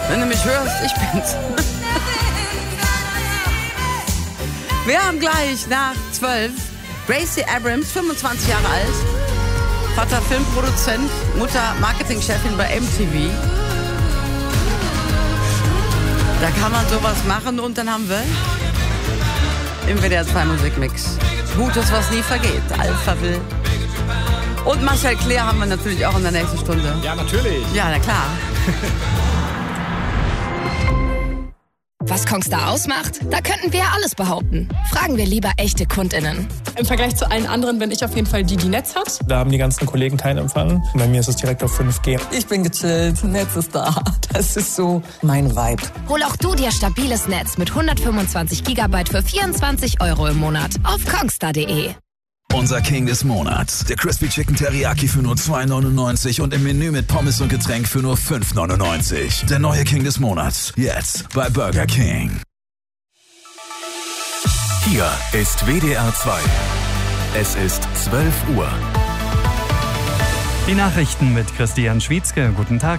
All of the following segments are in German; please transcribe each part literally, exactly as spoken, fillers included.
Wenn du mich hörst, ich bin's. Wir haben gleich nach zwölf Gracie Abrams, fünfundzwanzig Jahre alt, Vater Filmproduzent, Mutter Marketingchefin bei M T V. Da kann man sowas machen und dann haben wir im W D R zwei Musikmix Gutes, was nie vergeht, Alphaville. Und Marcel Claire haben wir natürlich auch in der nächsten Stunde. Ja, natürlich. Ja, na klar. Was Kongstar ausmacht? Da könnten wir ja alles behaupten. Fragen wir lieber echte KundInnen. Im Vergleich zu allen anderen bin ich auf jeden Fall die, die Netz hat. Da haben die ganzen Kollegen keinen Empfang. Bei mir ist es direkt auf fünf G. Ich bin gechillt, Netz ist da. Das ist so mein Vibe. Hol auch du dir stabiles Netz mit hundertfünfundzwanzig Gigabyte für vierundzwanzig Euro im Monat auf kongstar punkt de. Unser King des Monats. Der Crispy Chicken Teriyaki für nur zwei neunundneunzig und im Menü mit Pommes und Getränk für nur fünf neunundneunzig. Der neue King des Monats. Jetzt bei Burger King. Hier ist W D R zwei. Es ist zwölf Uhr. Die Nachrichten mit Christian Schwietzke. Guten Tag.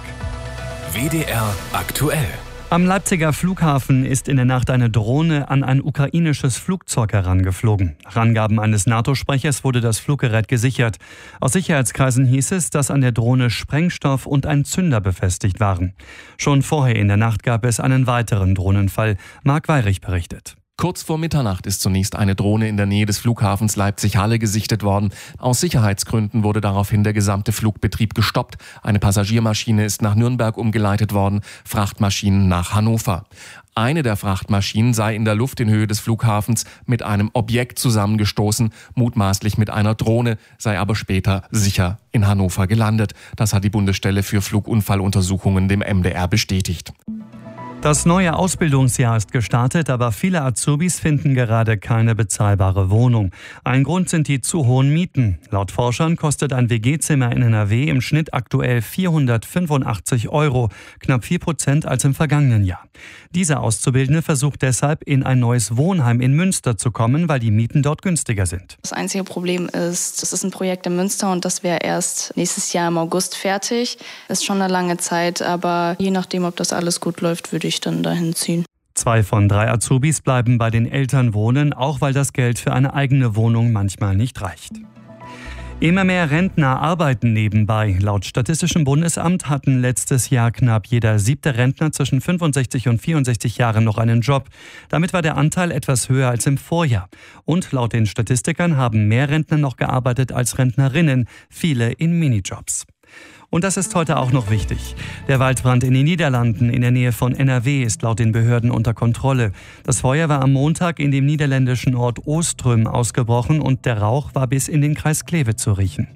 W D R aktuell. Am Leipziger Flughafen ist in der Nacht eine Drohne an ein ukrainisches Flugzeug herangeflogen. Nach Angaben eines NATO-Sprechers wurde das Fluggerät gesichert. Aus Sicherheitskreisen hieß es, dass an der Drohne Sprengstoff und ein Zünder befestigt waren. Schon vorher in der Nacht gab es einen weiteren Drohnenfall. Marc Weirich berichtet. Kurz vor Mitternacht ist zunächst eine Drohne in der Nähe des Flughafens Leipzig-Halle gesichtet worden. Aus Sicherheitsgründen wurde daraufhin der gesamte Flugbetrieb gestoppt. Eine Passagiermaschine ist nach Nürnberg umgeleitet worden, Frachtmaschinen nach Hannover. Eine der Frachtmaschinen sei in der Luft in Höhe des Flughafens mit einem Objekt zusammengestoßen, mutmaßlich mit einer Drohne, sei aber später sicher in Hannover gelandet. Das hat die Bundesstelle für Flugunfalluntersuchungen dem M D R bestätigt. Das neue Ausbildungsjahr ist gestartet, aber viele Azubis finden gerade keine bezahlbare Wohnung. Ein Grund sind die zu hohen Mieten. Laut Forschern kostet ein W G-Zimmer in N R W im Schnitt aktuell vierhundertfünfundachtzig Euro, knapp vier Prozent als im vergangenen Jahr. Diese Auszubildende versucht deshalb, in ein neues Wohnheim in Münster zu kommen, weil die Mieten dort günstiger sind. Das einzige Problem ist, es ist ein Projekt in Münster und das wäre erst nächstes Jahr im August fertig. Das ist schon eine lange Zeit, aber je nachdem, ob das alles gut läuft, würde ich dann dahin ziehen. Zwei von drei Azubis bleiben bei den Eltern wohnen, auch weil das Geld für eine eigene Wohnung manchmal nicht reicht. Immer mehr Rentner arbeiten nebenbei. Laut Statistischem Bundesamt hatten letztes Jahr knapp jeder siebte Rentner zwischen fünfundsechzig und vierundsechzig Jahren noch einen Job. Damit war der Anteil etwas höher als im Vorjahr. Und laut den Statistikern haben mehr Rentner noch gearbeitet als Rentnerinnen, viele in Minijobs. Und das ist heute auch noch wichtig. Der Waldbrand in den Niederlanden in der Nähe von N R W ist laut den Behörden unter Kontrolle. Das Feuer war am Montag in dem niederländischen Ort Oström ausgebrochen und der Rauch war bis in den Kreis Kleve zu riechen.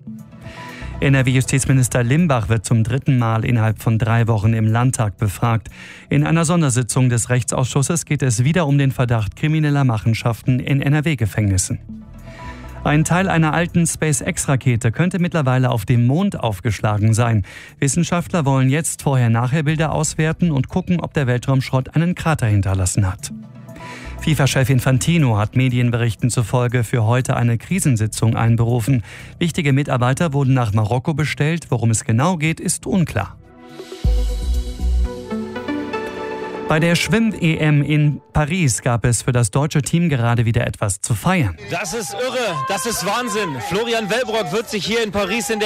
N R W-Justizminister Limbach wird zum dritten Mal innerhalb von drei Wochen im Landtag befragt. In einer Sondersitzung des Rechtsausschusses geht es wieder um den Verdacht krimineller Machenschaften in N R W-Gefängnissen. Ein Teil einer alten SpaceX-Rakete könnte mittlerweile auf dem Mond aufgeschlagen sein. Wissenschaftler wollen jetzt Vorher-Nachher-Bilder auswerten und gucken, ob der Weltraumschrott einen Krater hinterlassen hat. FIFA-Chef Infantino hat Medienberichten zufolge für heute eine Krisensitzung einberufen. Wichtige Mitarbeiter wurden nach Marokko bestellt. Worum es genau geht, ist unklar. Bei der Schwimm-E M in Paris gab es für das deutsche Team gerade wieder etwas zu feiern. Das ist irre, das ist Wahnsinn. Florian Wellbrock wird sich hier in Paris in der